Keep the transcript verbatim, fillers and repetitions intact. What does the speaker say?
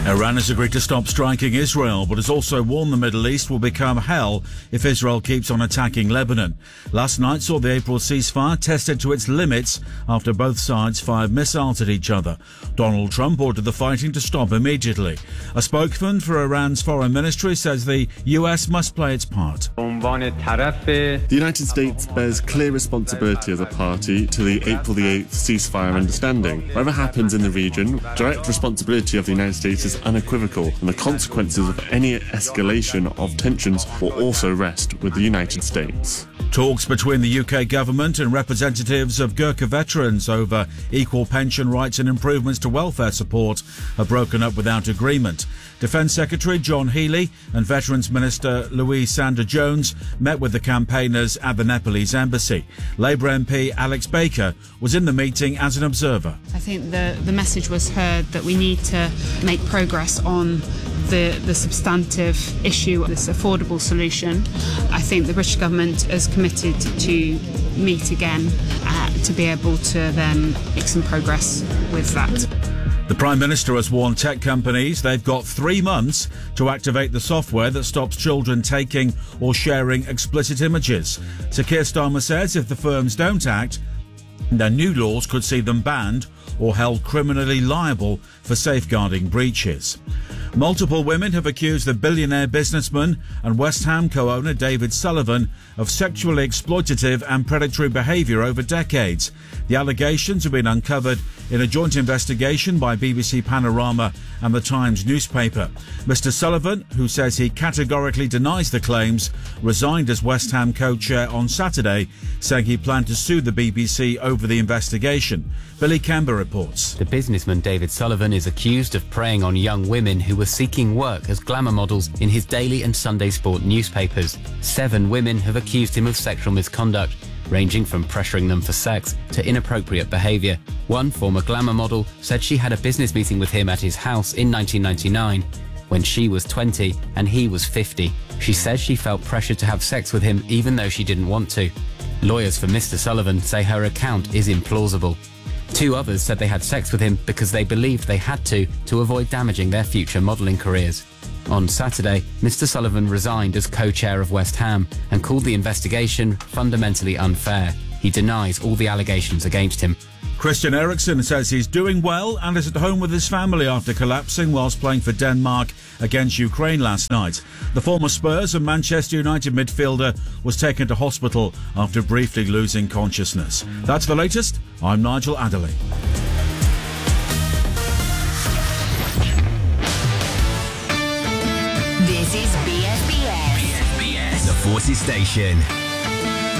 Iran has agreed to stop striking Israel, but has also warned the Middle East will become hell if Israel keeps on attacking Lebanon. Last night saw the April ceasefire tested to its limits after both sides fired missiles at each other. Donald Trump ordered the fighting to stop immediately. A spokesman for Iran's foreign ministry says the U S must play its part. The United States bears clear responsibility as a party to the April the eighth ceasefire understanding. Whatever happens in the region, direct responsibility of the United States is unequivocal, and the consequences of any escalation of tensions will also rest with the United States. Talks between the U K government and representatives of Gurkha veterans over equal pension rights and improvements to welfare support have broken up without agreement. Defence Secretary John Healey and Veterans Minister Louise Sanders-Jones met with the campaigners at the Nepalese embassy. Labour M P Alex Baker was in the meeting as an observer. I think the, the message was heard that we need to make progress on the, the substantive issue, this affordable solution. I think the British government is committed to meet again uh, to be able to then make some progress with that. The Prime Minister has warned tech companies they've got three months to activate the software that stops children taking or sharing explicit images. Sir Keir Starmer says if the firms don't act, then new laws could see them banned or held criminally liable for safeguarding breaches. Multiple women have accused the billionaire businessman and West Ham co-owner David Sullivan of sexually exploitative and predatory behaviour over decades. The allegations have been uncovered in a joint investigation by B B C Panorama and the Times newspaper. Mister Sullivan, who says he categorically denies the claims, resigned as West Ham co-chair on Saturday, saying he planned to sue the B B C over the investigation. Billy Kember reports. The businessman David Sullivan is accused of preying on young women who were seeking work as glamour models in his Daily and Sunday Sport newspapers. Seven women have accused him of sexual misconduct, ranging from pressuring them for sex to inappropriate behaviour. One former glamour model said she had a business meeting with him at his house in nineteen ninety-nine, when she was twenty and he was fifty. She says she felt pressured to have sex with him even though she didn't want to. Lawyers for Mister Sullivan say her account is implausible. Two others said they had sex with him because they believed they had to to avoid damaging their future modelling careers. On Saturday, Mister Sullivan resigned as co-chair of West Ham and called the investigation fundamentally unfair. He denies all the allegations against him. Christian Eriksen says he's doing well and is at home with his family after collapsing whilst playing for Denmark against Ukraine last night. The former Spurs and Manchester United midfielder was taken to hospital after briefly losing consciousness. That's the latest. I'm Nigel Adderley. This is B S B S. B S B S, the Forces Station.